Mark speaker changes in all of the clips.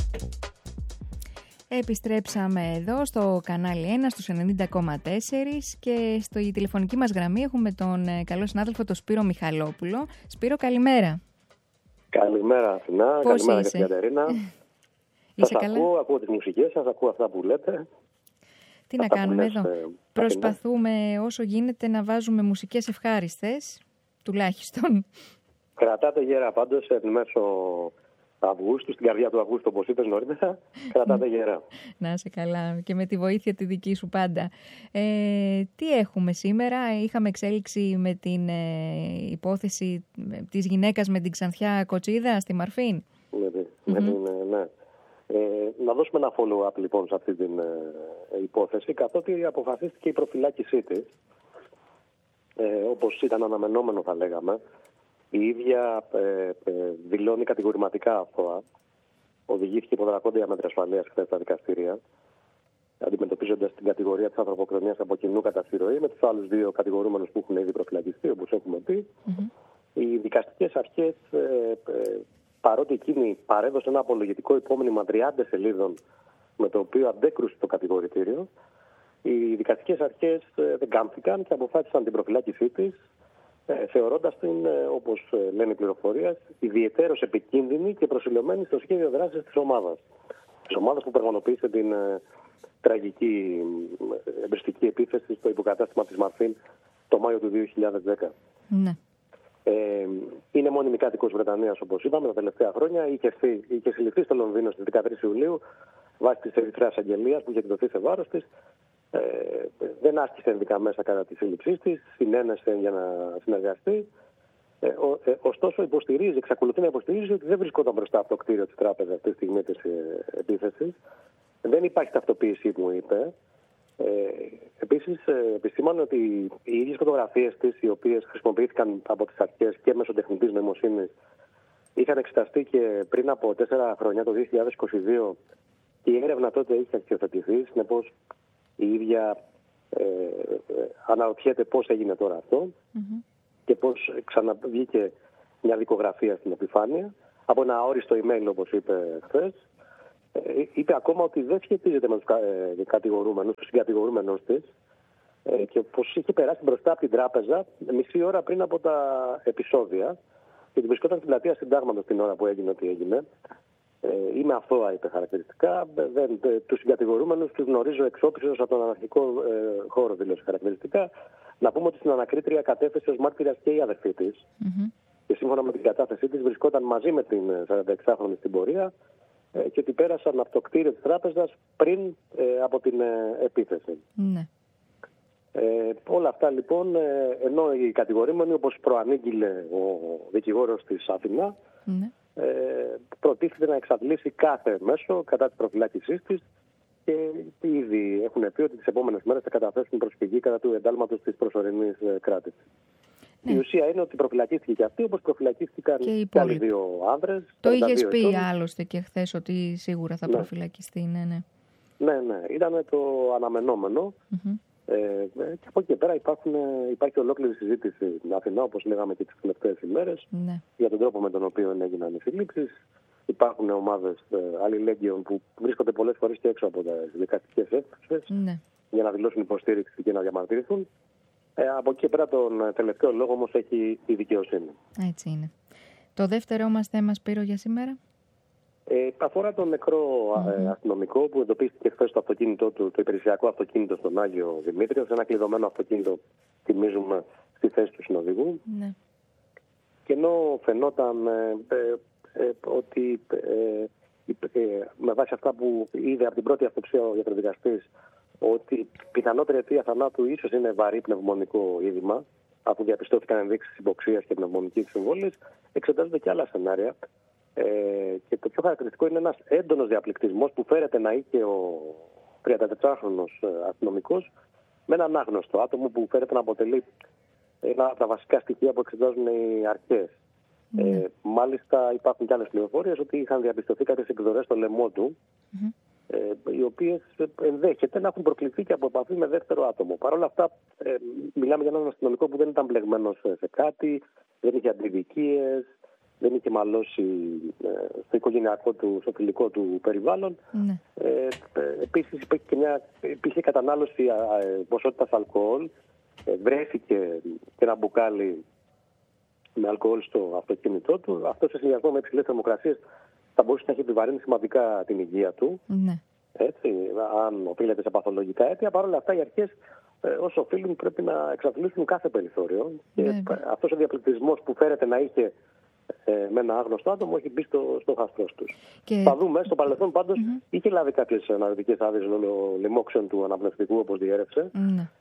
Speaker 1: Επιστρέψαμε εδώ στο κανάλι 1 στους 90,4 και στη τηλεφωνική μας γραμμή έχουμε τον καλό συνάδελφο τον Σπύρο Μιχαλόπουλο. Σπύρο, καλημέρα.
Speaker 2: Καλημέρα Αθηνά,
Speaker 1: Πώς
Speaker 2: καλημέρα
Speaker 1: είσαι?
Speaker 2: Κατερίνα.
Speaker 1: Είσαι
Speaker 2: Σας
Speaker 1: καλά?
Speaker 2: ακούω τις μουσικές σας, ακούω αυτά που λέτε.
Speaker 1: Τι να κάνουμε εδώ. Προσπαθούμε όσο γίνεται να βάζουμε μουσικές ευχάριστες, τουλάχιστον.
Speaker 2: Κρατάτε γερά πάντως εν μέσω Αυγούστου, στην καρδιά του Αυγούστου όπως είπες νωρίτερα, κρατάτε γερά.
Speaker 1: Να είσαι καλά και με τη βοήθεια τη δική σου πάντα. Τι έχουμε σήμερα? Είχαμε εξέλιξη με την υπόθεση της γυναίκας με την ξανθιά κοτσίδα στη Μαρφίν.
Speaker 2: Ναι. Να δώσουμε ένα follow-up λοιπόν σε αυτή την υπόθεση, καθότι αποφασίστηκε η προφυλάκησή της, όπως ήταν αναμενόμενο θα λέγαμε. Η ίδια δηλώνει κατηγορηματικά αθώα. Οδηγήθηκε υπό δρακόντια μέτρα ασφαλείας χθες στα δικαστήρια, αντιμετωπίζοντας την κατηγορία της ανθρωποκτονίας από κοινού κατά στη ροή με τους άλλους δύο κατηγορούμενους που έχουν ήδη προφυλακιστεί, όπως έχουμε πει. Οι δικαστικές αρχές, παρότι εκείνη παρέδωσε ένα απολογητικό υπόμνημα 30 σελίδων με το οποίο αντέκρουσε το κατηγορητήριο, οι δικαστικές αρχές δεν κάμφθηκαν και αποφάσισαν την προφυλάκησή της, θεωρώντας την, όπως λένε οι πληροφορίες, ιδιαιτέρως επικίνδυνη και προσιλωμένη στο σχέδιο δράσης της ομάδας. Της ομάδας που πραγματοποίησε την τραγική εμπριστική επίθεση στο υποκατάστημα της Μαρφίν το Μάιο του 2010.
Speaker 1: Ναι.
Speaker 2: Είναι μόνιμη κάτοικος Βρετανίας, όπως είπαμε, τα τελευταία χρόνια. Είχε συλληφθεί στο Λονδίνο στις 13 Ιουλίου βάσει της Ερυθρέας Αγγελίας που είχε εκδοθεί σε βάρος της. Δεν άσκησε ενδικά μέσα κατά τη σύλληψή της, συνένεσε για να συνεργαστεί. Ωστόσο, εξακολουθεί να υποστηρίζει ότι δεν βρισκόταν μπροστά από το κτίριο της τράπεζας αυτή τη στιγμή της επίθεσης. Δεν υπάρχει ταυτοποίηση, μου είπε. Επίσης, επισήμανε ότι οι ίδιες φωτογραφίες της, οι οποίες χρησιμοποιήθηκαν από τις αρχές και μέσω τεχνητής νοημοσύνης, είχαν εξεταστεί και πριν από 4 χρόνια, το 2022, και η έρευνα τότε είχε αξιοθετηθεί. Συνεπώς, η ίδια αναρωτιέται πώς έγινε τώρα αυτό και πώς ξαναβγήκε μια δικογραφία στην επιφάνεια από ένα αόριστο email, όπως είπε χθες. Είπε ακόμα ότι δεν σχετίζεται με τους κατηγορούμενους, τους συγκατηγορούμενους της, και πως είχε περάσει μπροστά από την τράπεζα μισή ώρα πριν από τα επεισόδια και βρισκόταν στην πλατεία Συντάγματος την ώρα που έγινε ό,τι έγινε. Είμαι αθώα, είπε χαρακτηριστικά. Τους συγκατηγορούμενους τους γνωρίζω εξώπισθος από τον αναρχικό χώρο, δήλωσε χαρακτηριστικά. Να πούμε ότι στην ανακρίτρια κατέθεσε ως μάρτυρας και η αδερφή της. Και σύμφωνα με την κατάθεσή της βρισκόταν μαζί με την 46χρονη στην πορεία και ότι πέρασαν από το κτίριο της τράπεζας πριν από την επίθεση.
Speaker 1: Ναι.
Speaker 2: Όλα αυτά λοιπόν, ενώ οι κατηγορούμενοι, όπως προανήγγειλε ο δικηγόρος της Αθηνά, προτίθεται να εξαντλήσει κάθε μέσο κατά της προφυλάκησής της και ήδη έχουν πει ότι τις επόμενες μέρες θα καταθέσουν προσφυγή κατά του εντάλματος της προσωρινής κράτησης. Η ουσία είναι ότι προφυλακίστηκε και αυτή, όπως προφυλακίστηκαν και άλλοι δύο άνδρες.
Speaker 1: Το είχες πει άλλωστε και χθες ότι σίγουρα θα προφυλακιστεί,
Speaker 2: Ναι, ήταν το αναμενόμενο. Και από εκεί και πέρα υπάρχει ολόκληρη συζήτηση στην Αθηνά, όπως λέγαμε και τις τελευταίες ημέρες, για τον τρόπο με τον οποίο έγιναν οι συλλήψεις. Υπάρχουν ομάδες αλληλέγγυων που βρίσκονται πολλές φορές και έξω από τις δικαστικές αίθουσες για να δηλώσουν υποστήριξη και να διαμαρτυρηθούν. Από εκεί και πέρα τον τελευταίο λόγο όμως έχει η δικαιοσύνη.
Speaker 1: Έτσι είναι. Το δεύτερο μας θέμα, Σπύρο, για σήμερα.
Speaker 2: Αφορά τον νεκρό αστυνομικό που εντοπίστηκε χθες στο αυτοκίνητό του, το υπηρεσιακό αυτοκίνητο στον Άγιο Δημήτριο, σε ένα κλειδωμένο αυτοκίνητο, θυμίζουμε, στη θέση του συνοδηγού. Και ενώ φαινόταν ότι με βάση αυτά που είδε από την πρώτη αυτοψία ο γιατροδικαστής, ότι πιθανότερη αιτία θανάτου ίσως είναι βαρύ πνευμονικό είδημα, αφού διαπιστώθηκαν ενδείξεις υποξίας και πνευμονικής συμβόλης, εξετάζονται και άλλα σενάρια. Και το πιο χαρακτηριστικό είναι ένας έντονος διαπληκτισμός που φέρεται να είχε ο 34χρονος αστυνομικός με έναν άγνωστο άτομο που φέρεται να αποτελεί ένα από τα βασικά στοιχεία που εξετάζουν οι αρχές. Μάλιστα υπάρχουν και άλλες πληροφορίες ότι είχαν διαπιστωθεί κάποιες εκδορές στο λαιμό του, οι οποίες ενδέχεται να έχουν προκληθεί και από επαφή με δεύτερο άτομο. Παρ' όλα αυτά, μιλάμε για έναν αστυνομικό που δεν ήταν μπλεγμένος σε κάτι, δεν είχε αντιδικίες, δεν είχε μαλώσει στο οικογενειακό του, στο φιλικό του περιβάλλον.
Speaker 1: Ναι.
Speaker 2: Επίσης υπήρχε κατανάλωση ποσότητας αλκοόλ. Βρέθηκε και ένα μπουκάλι με αλκοόλ στο αυτοκίνητό του. Αυτό σε συνδυασμό με υψηλές θερμοκρασίες θα μπορούσε να έχει επιβαρύνει σημαντικά την υγεία του.
Speaker 1: Ναι.
Speaker 2: Έτσι, αν οφείλεται σε παθολογικά αίτια. Παρ' όλα αυτά, οι αρχές όσο οφείλουν πρέπει να εξαντλήσουν κάθε περιθώριο. Και αυτός ο διαπληκτισμός που φέρεται να είχε με ένα άγνωστο άτομο έχει μπει στο χαστρός τους. Θα δούμε. Στο παρελθόν πάντως είχε λάβει κάποιες αναδυτικές άδειες λοιμόξεων του αναπνευστικού, όπως διέρευσε.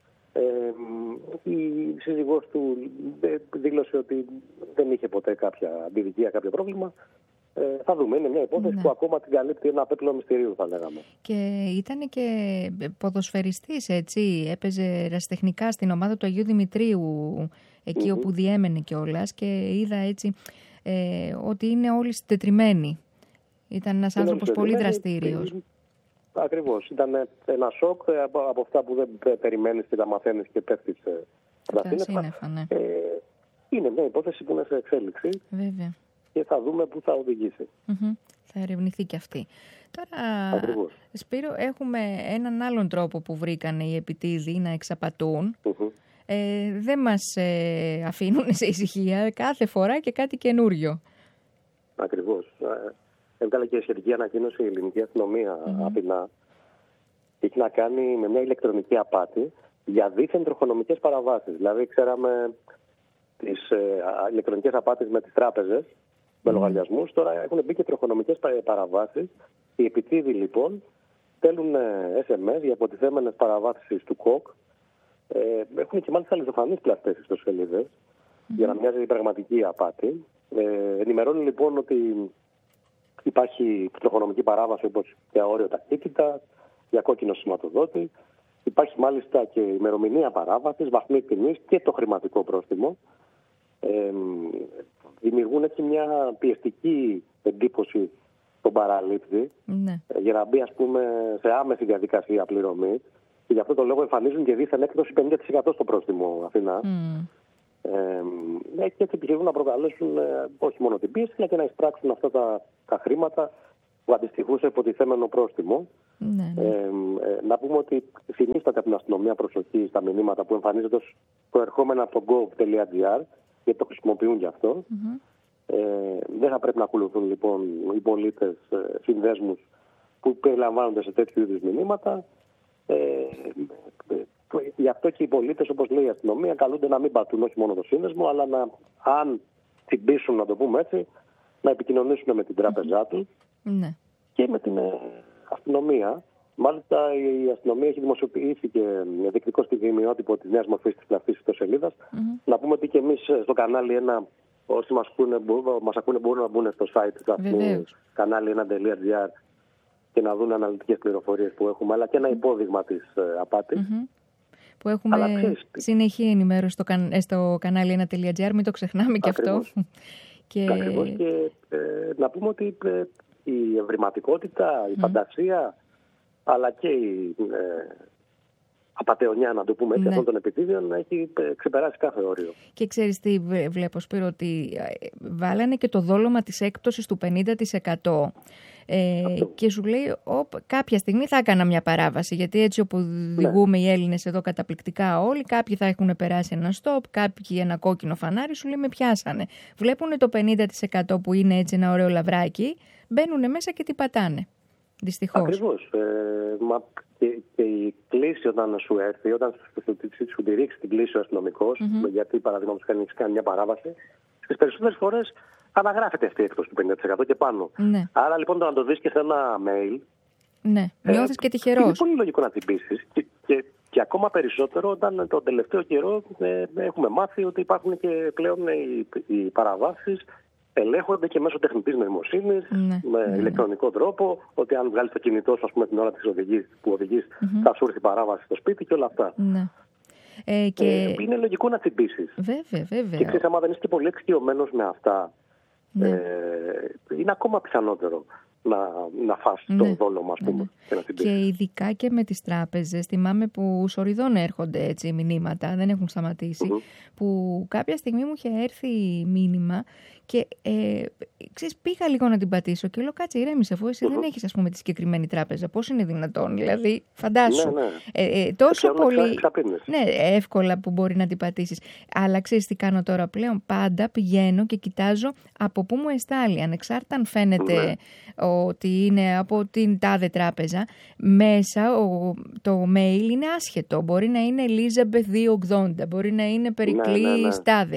Speaker 2: Η σύζυγός του δήλωσε ότι δεν είχε ποτέ κάποια αντιδικία, κάποιο πρόβλημα. Θα δούμε. Είναι μια υπόθεση που ακόμα την καλύπτει ένα πέπλο μυστηρίου, θα λέγαμε.
Speaker 1: Και ήταν και ποδοσφαιριστής, έτσι. Έπαιζε ερασιτεχνικά στην ομάδα του Αγίου Δημητρίου, εκεί όπου διέμενε κιόλας, και είδα έτσι ότι είναι όλοι συντετριμμένοι. Ήταν ένας άνθρωπος πολύ δραστήριος.
Speaker 2: Ακριβώς. Ήταν ένα σοκ από αυτά που δεν περιμένεις και τα μαθαίνεις και πέφτεις στα σύννεφα. Ναι. Είναι μια υπόθεση που είναι σε εξέλιξη.
Speaker 1: Βέβαια.
Speaker 2: Και θα δούμε πού θα οδηγήσει.
Speaker 1: Θα ερευνηθεί και αυτή. Τώρα, Σπύρο, έχουμε έναν άλλον τρόπο που βρήκανε οι επιτίδιοι να εξαπατούν. Δεν μας αφήνουν σε ησυχία κάθε φορά και κάτι καινούριο.
Speaker 2: Ακριβώς. Έβγαλε και σχετική ανακοίνωση η ελληνική αστυνομία απεινά. Έχει να κάνει με μια ηλεκτρονική απάτη για δίθεν τροχονομικές παραβάσεις. Δηλαδή, ξέραμε τις ηλεκτρονικές απάτες με τις τράπεζες, με λογαριασμούς. Τώρα έχουν μπει και τροχονομικές παραβάσεις. Οι επιτίδιοι λοιπόν στέλνουν SMS για αποτιθέμενες παραβάσεις του ΚΟΚ. Έχουν και μάλιστα αληθοφανείς πλαστές ιστοσελίδες για να μοιάζει η πραγματική απάτη. Ενημερώνουν λοιπόν ότι υπάρχει τροχονομική παράβαση, όπως για όριο ταχύτητα, για κόκκινο σηματοδότη. Υπάρχει μάλιστα και ημερομηνία παράβασης, βαθμή τιμής και το χρηματικό πρόστιμο. Δημιουργούν έτσι μια πιεστική εντύπωση στον παραλήπτη, για να μπει, ας πούμε, σε άμεση διαδικασία πληρωμής. Και γι' αυτό το λόγο εμφανίζουν και δίθεν έκπτωση 50% στο πρόστιμο Αθηνά. Και έτσι επιχειρούν να προκαλέσουν όχι μόνο την πίεση, αλλά και να εισπράξουν αυτά τα χρήματα που αντιστοιχούν σε υποτιθέμενο πρόστιμο. Να πούμε ότι συνίσταται από την αστυνομία προσοχή στα μηνύματα που εμφανίζονται ως προερχόμενα από το gov.gr, γιατί το χρησιμοποιούν γι' αυτό. Δεν θα πρέπει να ακολουθούν λοιπόν οι πολίτες συνδέσμους που περιλαμβάνονται σε τέτοιου είδους μηνύματα. Γι' αυτό και οι πολίτες, όπως λέει η αστυνομία, καλούνται να μην πατούν όχι μόνο το σύνδεσμο, αλλά αν τσιμπήσουν, να το πούμε έτσι, να επικοινωνήσουν με την τράπεζά τους και με την αστυνομία. Μάλιστα, η αστυνομία έχει δημοσιοποιήσει και δεικτικό στιγμιότυπο της νέας μορφής της πλαστής ιστοσελίδας. Να πούμε ότι και εμείς στο κανάλι 1, όσοι μας ακούνε μπορούν να μπουν στο site του σταθμού κανάλι1.gr και να δουν αναλυτικές πληροφορίες που έχουμε, αλλά και ένα υπόδειγμα της απάτης.
Speaker 1: Που έχουμε συνεχή ενημέρωση στο κανάλι 1.gr, μην το ξεχνάμε και αυτό.
Speaker 2: Ακριβώς. Και να πούμε ότι η ευρηματικότητα, η φαντασία, αλλά και η απατεωνιά, να το πούμε έτσι, αυτών των επιτίδιων έχει ξεπεράσει κάθε όριο. Και
Speaker 1: ξέρεις τι βλέπω, Σπύρο, ότι βάλανε και το δόλωμα της έκπτωσης του 50%. Και σου λέει κάποια στιγμή θα έκανα μια παράβαση, γιατί έτσι όπου οδηγούμε οι Έλληνες εδώ καταπληκτικά όλοι, κάποιοι θα έχουν περάσει ένα στόπ, κάποιοι ένα κόκκινο φανάρι, σου λέει με πιάσανε. Βλέπουν το 50% που είναι έτσι ένα ωραίο λαβράκι, μπαίνουν μέσα και τι πατάνε. Δυστυχώς.
Speaker 2: Ακριβώς. Και η κλήση όταν σου έρθει, όταν σου τη ρίξει την κλήση ο αστυνομικός, γιατί παραδείγματος χάρη έχεις κάνει μια παράβαση, τις περισσότερες φορές αναγράφεται αυτή η έκπτωση του 50% και πάνω. Άρα λοιπόν το να το δεις και σε ένα mail,
Speaker 1: νιώθεις και τυχερός.
Speaker 2: Είναι πολύ λογικό να την πείσεις. Και ακόμα περισσότερο όταν τον τελευταίο καιρό έχουμε μάθει ότι υπάρχουν και πλέον οι παραβάσεις ελέγχονται και μέσω τεχνητής νοημοσύνης, με ηλεκτρονικό τρόπο, ότι αν βγάλεις το κινητό σου, ας πούμε, την ώρα που οδηγείς, θα σου έρθει παράβαση στο σπίτι και όλα αυτά. Είναι λογικό να τσιμπήσεις.
Speaker 1: Βέβαια.
Speaker 2: Και ξέρεις, άμα δεν είσαι και πολύ εξοικειωμένος με αυτά, είναι ακόμα πιθανότερο να φας το δόλωμα, ας πούμε.
Speaker 1: Και ειδικά και με τις τράπεζες, θυμάμαι που σοριδών έρχονται έτσι μηνύματα, δεν έχουν σταματήσει, που κάποια στιγμή μου είχε έρθει μήνυμα Και ξέρεις, πήγα λίγο να την πατήσω και λέω κάτσε ηρέμησε, αφού εσύ δεν έχεις, ας πούμε, τη συγκεκριμένη τράπεζα. Πώς είναι δυνατόν, δηλαδή, φαντάσου. Τόσο πολύ εύκολα που μπορεί να την πατήσεις. Αλλά ξέρεις τι κάνω τώρα πλέον? Πάντα πηγαίνω και κοιτάζω από πού μου εστάλει. Ανεξάρτητα αν φαίνεται ότι είναι από την τάδε τράπεζα, μέσα το mail είναι άσχετο. Μπορεί να είναι Elizabeth 280, μπορεί να είναι Περικλή τάδε.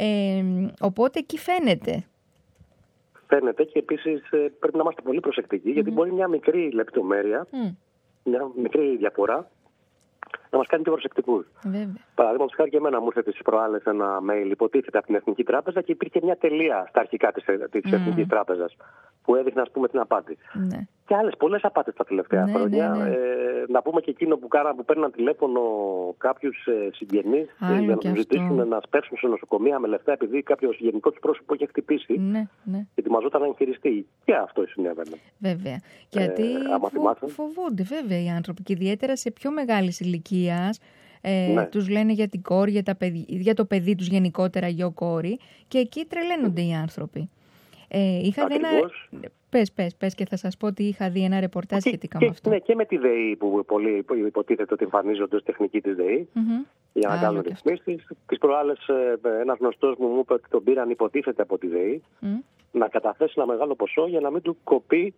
Speaker 1: Οπότε εκεί φαίνεται.
Speaker 2: Φαίνεται και επίσης πρέπει να είμαστε πολύ προσεκτικοί, γιατί μπορεί μια μικρή λεπτομέρεια, μια μικρή διαφορά, να μας κάνει πιο προσεκτικούς. Παραδείγματος χάρη, και εμένα μου ήρθε τις προάλλες ένα mail, υποτίθεται από την Εθνική Τράπεζα, και υπήρχε μια τελεία στα αρχικά της Εθνικής Τράπεζας που έδειχνε, ας πούμε, την απάτη. Και άλλες πολλές απάτες τα τελευταία χρόνια. Να πούμε και εκείνο που παίρναν τηλέφωνο κάποιους συγγενείς για να τους ζητήσουν να σπεύσουν σε νοσοκομεία με λεφτά, επειδή κάποιο γενικό του πρόσωπο είχε χτυπήσει και ετοιμαζόταν να εγχειριστεί. Και αυτό συνέβαινε.
Speaker 1: Βέβαια. Γιατί φοβούνται βέβαια οι άνθρωποι, και ιδιαίτερα σε πιο μεγάλης ηλικίας. Τους λένε για την κόρη, για το παιδί τους γενικότερα, γιο-κόρη, και εκεί τρελαίνονται οι άνθρωποι. Είχα δει Πες και θα σας πω ότι είχα δει ένα ρεπορτάζ σχετικά με αυτό.
Speaker 2: Ναι, και με τη ΔΕΗ που πολλοί υποτίθεται ότι εμφανίζονται ως τεχνική της ΔΕΗ για να κάνουν ρυθμίσεις. Τις προάλλες ένας γνωστός μου είπε ότι τον πήραν, υποτίθεται, από τη ΔΕΗ να καταθέσει ένα μεγάλο ποσό για να μην του κοπεί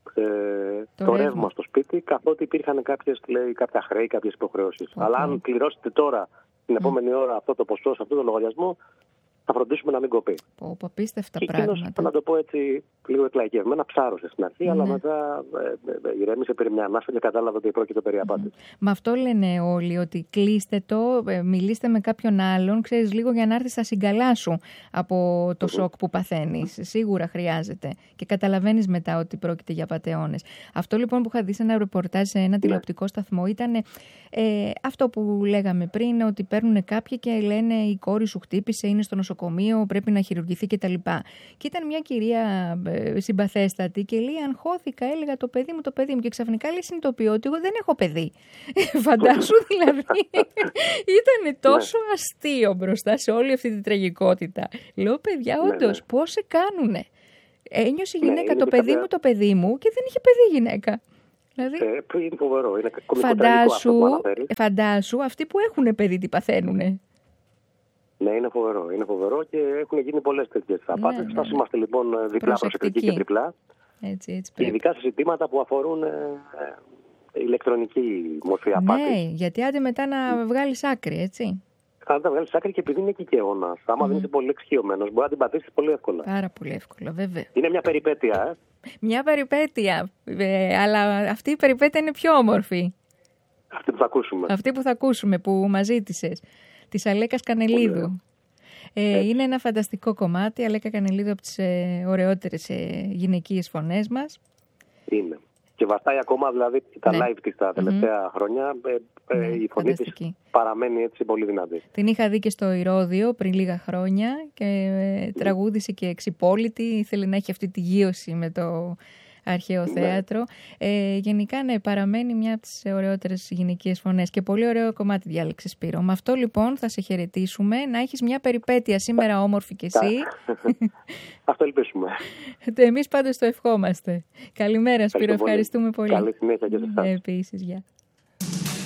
Speaker 2: το ρεύμα στο σπίτι, καθότι υπήρχαν κάποια χρέη, κάποιες υποχρεώσεις. Αλλά αν πληρώσετε τώρα την επόμενη ώρα αυτό το ποσό σε αυτό το λογαριασμό, θα φροντίσουμε να μην κοπεί.
Speaker 1: Απίστευτα
Speaker 2: πράγματα. Εκείνος, να το πω έτσι λίγο εκλαϊκευμένα, ψάρωσε στην αρχή, αλλά μετά ηρέμησε περί μια ανάσα και κατάλαβε ότι πρόκειται περί απάτης.
Speaker 1: Μα αυτό λένε όλοι, ότι κλείστε το, μιλήστε με κάποιον άλλον, ξέρεις, λίγο για να έρθεις στα συγκαλά σου από το σοκ που παθαίνεις. Σίγουρα χρειάζεται. Και καταλαβαίνεις μετά ότι πρόκειται για απατεώνες. Αυτό λοιπόν που είχα δει σε ένα ρεπορτάζ σε ένα τηλεοπτικό σταθμό ήταν αυτό που λέγαμε πριν, ότι παίρνουν κάποιοι και λένε η κόρη σου χτύπησε, είναι στο νοσοκομείο, πρέπει να χειρουργηθεί κτλ. Και ήταν μια κυρία συμπαθέστατη και λέει: αγχώθηκα, έλεγα το παιδί μου. Και ξαφνικά λέει: συνειδητοποιώ ότι εγώ δεν έχω παιδί. Φαντάσου δηλαδή. Ήταν τόσο αστείο μπροστά σε όλη αυτή την τραγικότητα. Λέω: παιδιά, όντως, πώς σε κάνουνε. Ένιωσε η γυναίκα το παιδί μου και δεν είχε παιδί γυναίκα. Δηλαδή,
Speaker 2: είναι φοβερό. Είναι
Speaker 1: φαντάσου αυτοί που έχουν παιδί τι παθαίνουνε.
Speaker 2: Ναι, είναι φοβερό και έχουν γίνει πολλές τέτοιες απάτες. Θα είμαστε λοιπόν διπλά προσεκτικοί και τριπλά.
Speaker 1: Έτσι
Speaker 2: και ειδικά σε ζητήματα που αφορούν ηλεκτρονική μορφή απάτης.
Speaker 1: Ναι, γιατί άντε μετά να βγάλεις άκρη, έτσι.
Speaker 2: Αν τα βγάλεις άκρη, και επειδή είναι κικαιώνας, άμα δεν είσαι πολύ εξοικειωμένος, μπορεί να την πατήσεις πολύ εύκολα.
Speaker 1: Πάρα πολύ εύκολα, βέβαια.
Speaker 2: Είναι μια περιπέτεια,
Speaker 1: Μια περιπέτεια, αλλά αυτή η περιπέτεια είναι πιο όμορφη. Αυτή που θα ακούσουμε, που μας ζήτησες. Της Αλέκας Κανελίδου. Είναι ένα φανταστικό κομμάτι. Αλέκα Κανελίδου, από τις ωραιότερες γυναικείες φωνές μας.
Speaker 2: Είναι. Και βαστάει ακόμα, δηλαδή, τα live της τα τελευταία χρόνια. Η φωνή της παραμένει έτσι πολύ δυνατή.
Speaker 1: Την είχα δει και στο Ηρώδειο πριν λίγα χρόνια και τραγούδισε και Εξυπόλυτη. Ήθελε να έχει αυτή τη γείωση με το αρχαίο θέατρο. Γενικά, ναι, παραμένει μια από τις ωραιότερες γυναικείες φωνές. Και πολύ ωραίο κομμάτι διάλεξες, Σπύρο. Με αυτό λοιπόν θα σε χαιρετήσουμε. Να έχεις μια περιπέτεια σήμερα όμορφη κι εσύ.
Speaker 2: Αυτό ελπίσουμε.
Speaker 1: Εμείς πάντως το ευχόμαστε. Καλημέρα, Σπύρο. Ευχαριστούμε πολύ.
Speaker 2: Καλή συνέχεια και σε εσάς.
Speaker 1: Επίσης, γεια.